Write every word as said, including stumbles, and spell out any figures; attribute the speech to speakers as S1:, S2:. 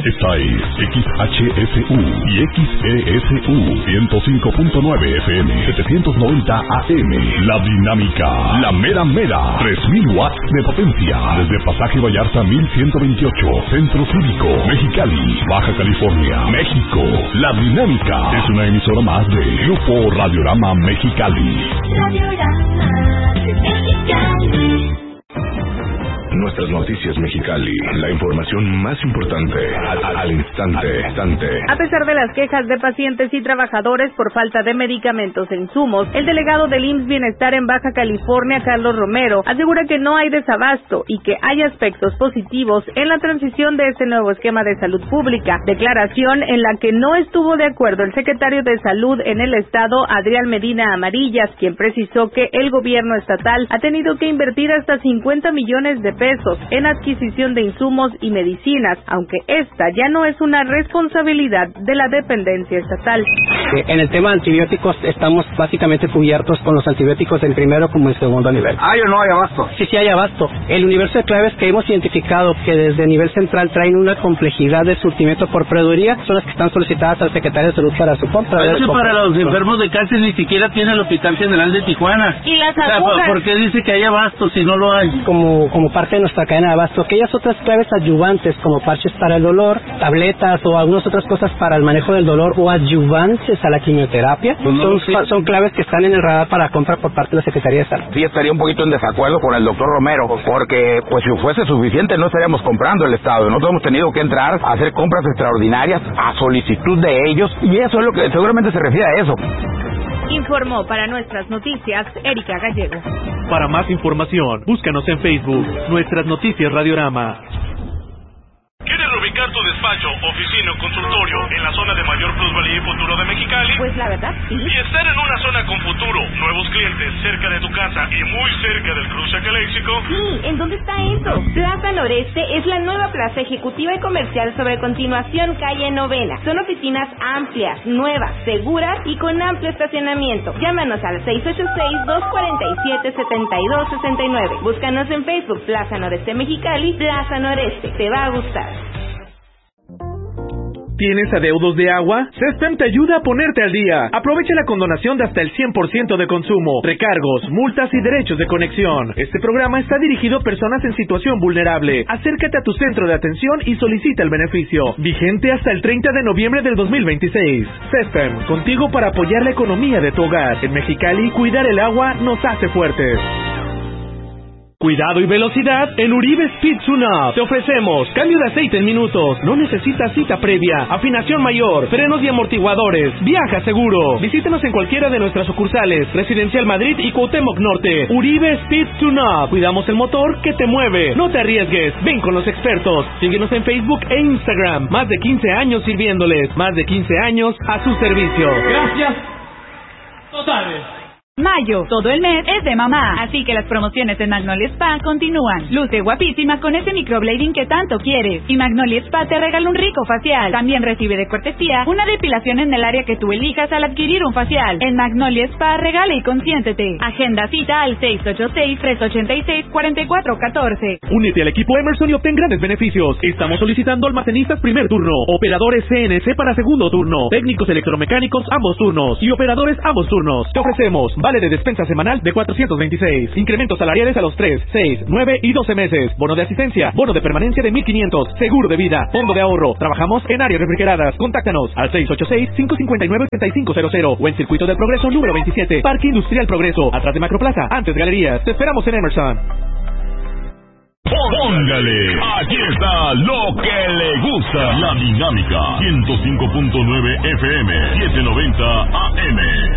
S1: Esta es X H S U y X E S U ciento cinco punto nueve F M, setecientos noventa A M. La Dinámica, la mera mera, tres mil watts de potencia. Desde Pasaje Vallarta mil ciento veintiocho, Centro Cívico, Mexicali, Baja California, México. La Dinámica es una emisora más de Grupo Radiorama Mexicali.
S2: Radiorama Mexicali.
S1: Nuestras noticias Mexicali, la información más importante al, al instante, instante.
S3: A pesar de las quejas de pacientes y trabajadores por falta de medicamentos e insumos, el delegado del I M S S Bienestar en Baja California, Carlos Romero, asegura que no hay desabasto y que hay aspectos positivos en la transición de este nuevo esquema de salud pública, declaración en la que no estuvo de acuerdo el secretario de Salud en el estado, Adrián Medina Amarillas, quien precisó que el gobierno estatal ha tenido que invertir hasta cincuenta millones de pesos en adquisición de insumos y medicinas, aunque esta ya no es una responsabilidad de la dependencia estatal.
S4: En el tema de antibióticos estamos básicamente cubiertos con los antibióticos en primero como en segundo nivel.
S5: ¿Hay o no hay abasto?
S4: Sí, sí hay abasto. El universo de claves que hemos identificado que desde nivel central traen una complejidad de surtimiento por proveeduría son las que están solicitadas al secretario de Salud para su compra.
S5: De hecho, para los enfermos de cáncer ni siquiera tiene el Hospital General de Tijuana.
S3: ¿Y las
S5: agujas? O sea, ¿por qué dice que hay abasto si no lo hay?
S4: Como, como parte de nuestra cadena de abasto, aquellas otras claves adyuvantes como parches para el dolor, tabletas o algunas otras cosas para el manejo del dolor o adyuvantes a la quimioterapia, pues no, son, sí. son claves que están en el radar para compra por parte de la Secretaría de Salud.
S6: Sí, estaría un poquito en desacuerdo con el doctor Romero, porque pues si fuese suficiente no estaríamos comprando el Estado. Nosotros hemos tenido que entrar a hacer compras extraordinarias a solicitud de ellos, y eso es lo que seguramente se refiere a eso.
S3: Informó para nuestras noticias Erika Gallego.
S7: Para más información, búscanos en Facebook, Nuestras Noticias Radiorama.
S8: ¿Quieres reubicar tu despacho, oficina o consultorio en la zona de mayor plusvalía y futuro de Mexicali?
S3: Pues la verdad, sí.
S8: Y estar en una zona con futuro, nuevos clientes, cerca de tu casa y muy cerca del cruce Caléxico.
S9: Sí, ¿en dónde está eso? Plaza Noreste es la nueva plaza ejecutiva y comercial sobre Continuación Calle Novena. Son oficinas amplias, nuevas, seguras y con amplio estacionamiento. Llámanos al seis ocho seis, dos cuatro siete, siete dos seis nueve. Búscanos en Facebook, Plaza Noreste Mexicali, Plaza Noreste. Te va a gustar.
S7: ¿Tienes adeudos de agua? CESPEM te ayuda a ponerte al día. Aprovecha la condonación de hasta el cien por ciento de consumo, recargos, multas y derechos de conexión. Este programa está dirigido a personas en situación vulnerable. Acércate a tu centro de atención y solicita el beneficio. Vigente hasta el treinta de noviembre del dos mil veintiséis. CESPEM, contigo para apoyar la economía de tu hogar. En Mexicali, cuidar el agua nos hace fuertes. Cuidado y velocidad en Uribe Speed Tune-Up. Te ofrecemos cambio de aceite en minutos. No necesitas cita previa. Afinación mayor, frenos y amortiguadores. Viaja seguro. Visítanos en cualquiera de nuestras sucursales. Residencial Madrid y Cuauhtémoc Norte. Uribe Speed Tune-Up. Cuidamos el motor que te mueve. No te arriesgues. Ven con los expertos. Síguenos en Facebook e Instagram. Más de quince años sirviéndoles. Más de quince años a su servicio.
S5: Gracias. Totales.
S10: Mayo, todo el mes es de mamá, así que las promociones en Magnolia Spa continúan. Luce guapísima con ese microblading que tanto quieres. Y Magnolia Spa te regala un rico facial. También recibe de cortesía una depilación en el área que tú elijas al adquirir un facial. En Magnolia Spa regala y consiéntete. Agenda cita al seis ocho seis, tres ocho seis, cuatro cuatro uno cuatro.
S7: Únete al equipo Emerson y obtén grandes beneficios. Estamos solicitando almacenistas primer turno, operadores C N C para segundo turno, técnicos electromecánicos ambos turnos y operadores ambos turnos. Te ofrecemos vale de despensa semanal de cuatrocientos veintiséis. Incrementos salariales a los tres, seis, nueve y doce meses. Bono de asistencia. Bono de permanencia de mil quinientos. Seguro de vida. Fondo de ahorro. Trabajamos en áreas refrigeradas. Contáctanos al seis ocho seis, cinco cinco nueve, ocho cinco cero cero o en Circuito del Progreso número veintisiete. Parque Industrial Progreso. Atrás de Macroplaza. Antes Galerías. Te esperamos en Emerson.
S1: Póngale, aquí está lo que le gusta. La Dinámica ciento cinco punto nueve F M, setecientos noventa A M.